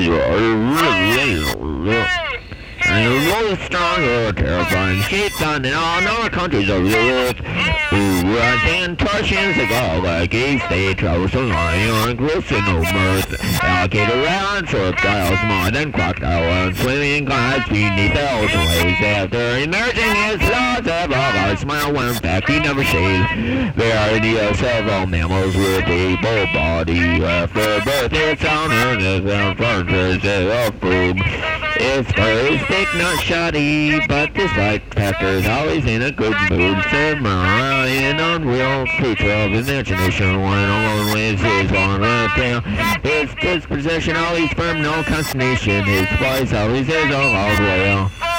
And the road stronger, terrifying shape found in all known countries of the earth. Who runs and torsions the gall like a state troublesome lion, gross in no mirth. Alligator round, reptiles more than crocodile and swimming glass beneath the ocean waves. After emerging his laws above our smile when in fact he never shaved. They are the several mammals with a bull body. After birth it's on earth and furniture of food. Its fur is thick, not shoddy, but despite factors always in a good mood. Samurai, an unreal creature of imagination, when alone with his long red tail. His disposition always firm, no consternation. His voice always is a loud wail.